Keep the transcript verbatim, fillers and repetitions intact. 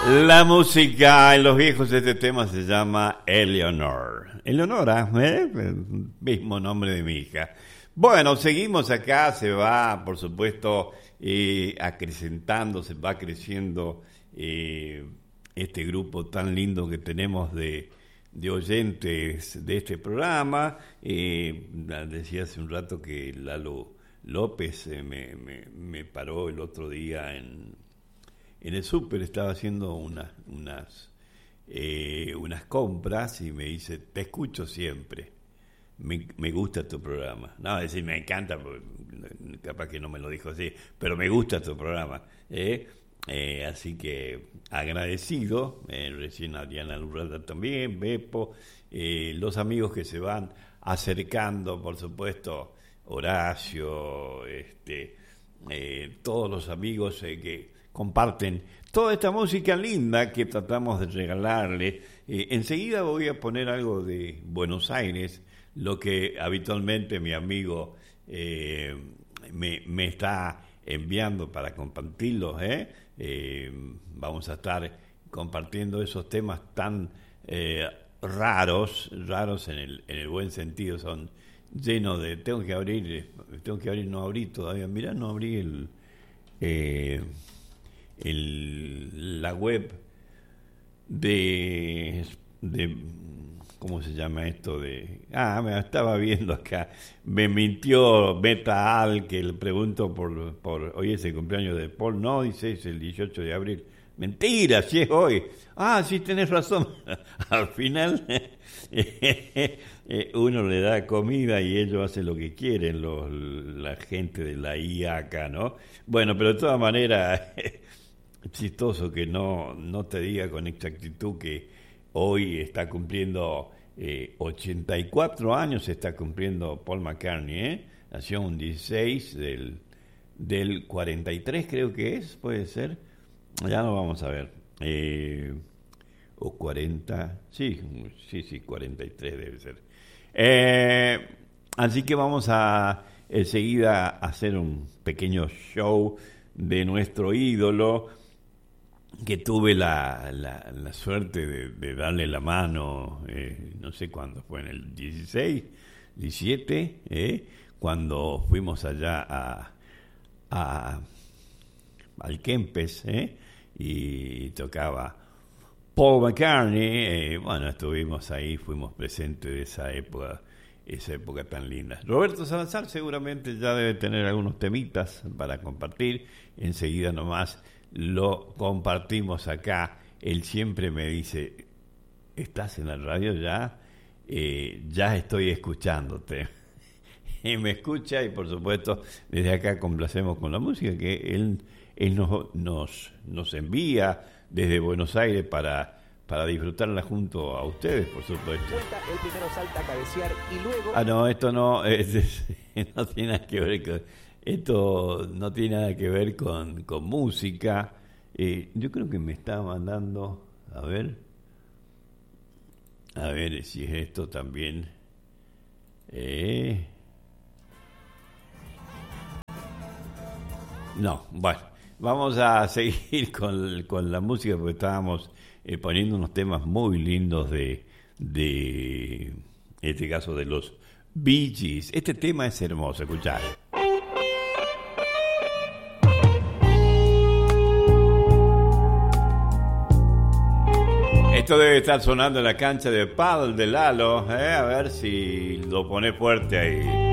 La música en los viejos, este tema se llama Eleonor. Eleonora, ¿eh? El mismo nombre de mi hija. Bueno, seguimos acá, se va, por supuesto, eh, acrecentando, se va creciendo eh, este grupo tan lindo que tenemos de, de oyentes de este programa. Eh, decía hace un rato que Lalo López eh, me, me, me paró el otro día en, en el súper, estaba haciendo una, unas, eh, unas compras y me dice, te escucho siempre. Me, me gusta tu programa. No, es decir, me encanta, capaz que no me lo dijo así, pero me gusta tu programa. ¿eh? Eh, así que agradecido, eh, recién Adriana Lurralda también, Beppo, eh, los amigos que se van acercando, por supuesto, Horacio, este, eh, todos los amigos eh, que comparten toda esta música linda que tratamos de regalarle. Eh, enseguida voy a poner algo de Buenos Aires, lo que habitualmente mi amigo eh, me, me está enviando para compartirlos. ¿eh? Eh, vamos a estar compartiendo esos temas tan eh, raros, raros en el, en el buen sentido, son llenos de, tengo que abrir, tengo que abrir, no abrí todavía, mirá, no abrí el, eh, el la web de, de ¿cómo se llama esto? De ah, me estaba viendo acá. Me mintió Beta Al, que le pregunto por, por hoy es el cumpleaños de Paul. No, dice, es el dieciocho de abril. Mentira, si es hoy. Ah, sí, tenés razón. Al final uno le da comida y ellos hacen lo que quieren, los, la gente de la I A acá, ¿no? Bueno, pero de todas maneras, chistoso que no, no te diga con exactitud que hoy está cumpliendo eh, ochenta y cuatro años, está cumpliendo Paul McCartney, ¿eh? Nació un dieciséis del, del cuarenta y tres, creo que es, puede ser. Ya lo vamos a ver. Eh, o cuarenta, sí, sí, sí, cuarenta y tres debe ser. Eh, así que vamos a enseguida hacer un pequeño show de nuestro ídolo, que tuve la, la, la suerte de, de darle la mano, eh, no sé cuándo fue, en el dieciséis, diecisiete, eh, cuando fuimos allá a, a al Kempes, eh, y tocaba Paul McCartney. Eh, bueno, estuvimos ahí, fuimos presentes de esa época, esa época tan linda. Roberto Salazar seguramente ya debe tener algunos temitas para compartir, enseguida nomás lo compartimos acá. Él siempre me dice, ¿estás en la radio ya? Eh, ya estoy escuchándote. Y me escucha, y por supuesto desde acá complacemos con la música que él, él nos, nos, nos envía desde Buenos Aires para, para disfrutarla junto a ustedes, por supuesto. El primero salta a cabecear y luego... Ah, no, esto no, es, es, no tiene nada que ver con... Esto no tiene nada que ver con, con música. Eh, yo creo que me está mandando, a ver, a ver si es esto también. Eh, no, bueno, vamos a seguir con, con la música porque estábamos eh, poniendo unos temas muy lindos de, de, en este caso, de los Bee Gees. Este tema es hermoso, escuchar. Esto debe estar sonando en la cancha de pádel de Lalo, ¿eh? A ver si lo pone fuerte ahí.